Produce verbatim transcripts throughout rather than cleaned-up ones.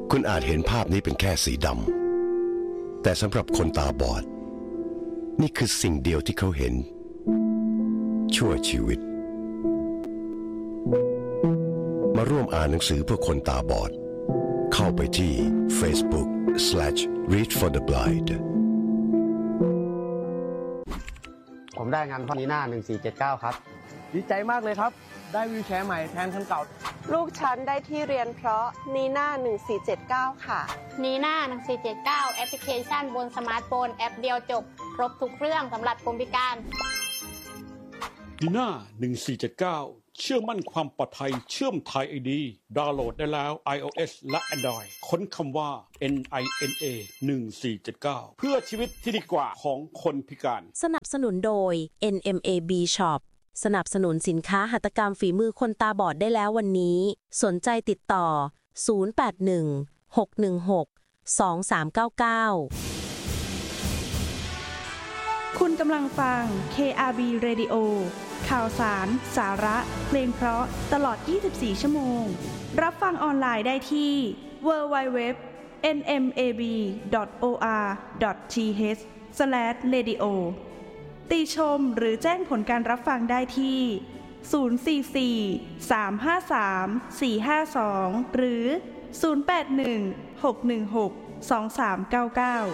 คุณอาจเห็นภาพนี้เป็นแค่สีดำแต่สำหรับคนตาบอดนี่คือสิ่งเดียวที่เขาเห็นชั่วชีวิตมาร่วมอ่านหนังสือเพื่อคนตาบอดเข้าไปที่ Facebook slash read for the blind ผมได้งานพ่อนีน่าหนึ่งสี่เจ็ดเก้าครับดีใจมากเลยครับได้วีลแชร์ใหม่แทนคันเก่าลูกฉันได้ที่เรียนเพราะนีน่าหนึ่งสี่เจ็ดเก้าค่ะนีน่าหนึ่งสี่เจ็ดเก้าแอปพลิเคชันบนสมาร์ทโฟนแอปเดียวจบครบทุกเรื่องสำหรับคนพิการนีน่าหนึ่งสี่เจ็ดเก้าเชื่อมั่นความปลอดภัยเชื่อมไทย ไอ ดี ดาวน์โหลดได้แล้ว iOS และ Android ค้นคำว่า เอ็น ไอ เอ็น เอ หนึ่งสี่เจ็ดเก้า เพื่อชีวิตที่ดีกว่าของคนพิการสนับสนุนโดย เอ็น เอ็ม เอ บี Shop สนับสนุนสินค้าหัตถกรรมฝีมือคนตาบอดได้แล้ววันนี้สนใจติดต่อศูนย์ แปด หนึ่ง หก หนึ่ง หก สอง สาม เก้า เก้าคุณกำลังฟัง เค อาร์ บี Radio ข่าวสาร สาระ เพลงเพราะตลอดยี่สิบสี่ชั่วโมงรับฟังออนไลน์ได้ที่ ดับเบิลยู ดับเบิลยู ดับเบิลยู ดอท เอ็น เอ็ม เอ บี ดอท โอ อาร์ ดอท ที เอช สแลช เรดิโอ ติชมหรือแจ้งผลการรับฟังได้ที่ศูนย์ สี่ สี่ สาม ห้า สาม สี่ ห้า สองหรือศูนย์ แปด หนึ่ง หก หนึ่ง หก สอง สาม เก้า เก้า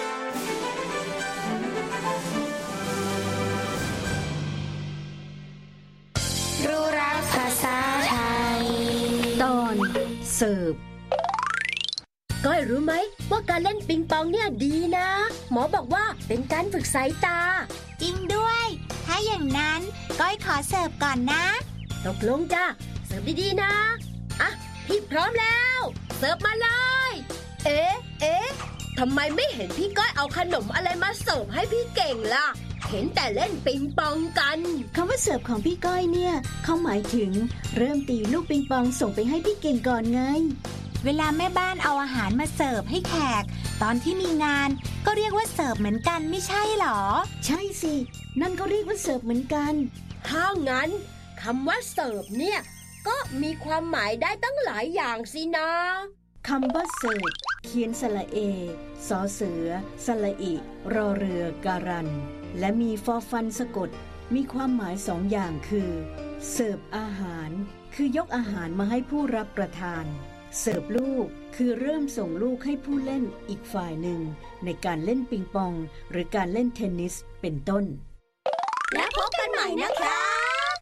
รู้รักภาษาไทยตอนสืบก้อยรู้ไหมว่าการเล่นปิงปองเนี่ยดีนะหมอบอกว่าเป็นการฝึกสายตาจริงด้วยถ้าอย่างนั้นก้อยขอเสิร์ฟก่อนนะตกลงจ้ะเสิร์ฟดีๆนะอ่ะพี่พร้อมแล้วเสิร์ฟมาเลยเอ๊ะเอ๊ะทำไมไม่เห็นพี่ก้อยเอาขนมอะไรมาเสิร์ฟให้พี่เก่งล่ะเห็นแต่เล่นปิงปองกันคำว่าเสิร์ฟของพี่ก้อยเนี่ยเขาหมายถึงเริ่มตีลูกปิงปองส่งไปให้พี่เก่งก่อนไงเวลาแม่บ้านเอาอาหารมาเสิร์ฟให้แขกตอนที่มีงานก็เรียกว่าเสิร์ฟเหมือนกันไม่ใช่หรอใช่สินั่นก็เรียกว่าเสิร์ฟเหมือนกันถ้างั้นคำว่าเสิร์ฟเนี่ยก็มีความหมายได้ตั้งหลายอย่างสินะคำว่าเสิร์ฟเขียนสระเอสอเสือสระอิรอเรือการันและมีฟอฟันสะกดมีความหมายสองอย่างคือเสิร์ฟอาหารคือยกอาหารมาให้ผู้รับประทานเสิร์ฟลูกคือเริ่มส่งลูกให้ผู้เล่นอีกฝ่ายหนึ่งในการเล่นปิงปองหรือการเล่นเทนนิสเป็นต้นแล้วพบกันใหม่นะคะ